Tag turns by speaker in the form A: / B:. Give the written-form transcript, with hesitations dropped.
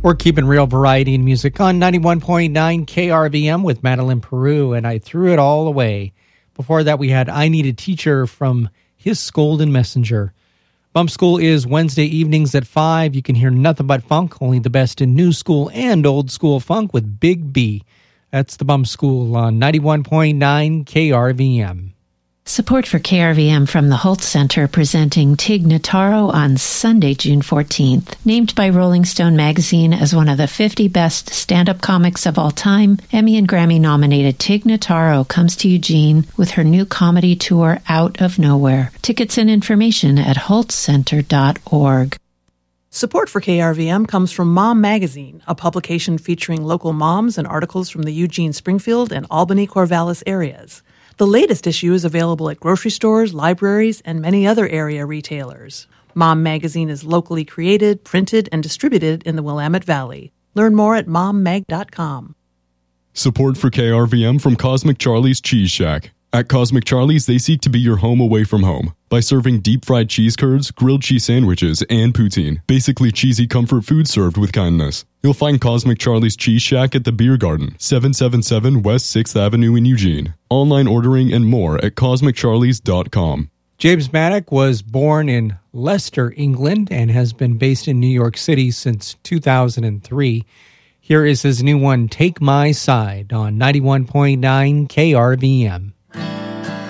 A: We're keeping real variety in music on 91.9 KRVM with Madeline Peru, and I threw it all away. Before that, we had I Need a Teacher from His Golden Messenger. Bump School is Wednesday evenings at 5. You can hear nothing but funk, only the best in new school and old school funk with Big B. That's the Bump School on 91.9 KRVM.
B: Support for KRVM from the Holt Center presenting Tig Notaro on Sunday, June 14th. Named by Rolling Stone magazine as one of the 50 best stand-up comics of all time, Emmy and Grammy-nominated Tig Notaro comes to Eugene with her new comedy tour, Out of Nowhere. Tickets and information at holtcenter.org.
C: Support for KRVM comes from Mom Magazine, a publication featuring local moms and articles from the Eugene, Springfield, and Albany-Corvallis areas. The latest issue is available at grocery stores, libraries, and many other area retailers. Mom Magazine is locally created, printed, and distributed in the Willamette Valley. Learn more at mommag.com.
D: Support for KRVM from Cosmic Charlie's Cheese Shack. At Cosmic Charlie's, they seek to be your home away from home by serving deep-fried cheese curds, grilled cheese sandwiches, and poutine. Basically cheesy comfort food served with kindness. You'll find Cosmic Charlie's Cheese Shack at the Beer Garden, 777 West 6th Avenue in Eugene. Online ordering and more at CosmicCharlies.com.
A: James Maddock was born in Leicester, England, and has been based in New York City since 2003. Here is his new one, Take My Side, on 91.9 KRVM.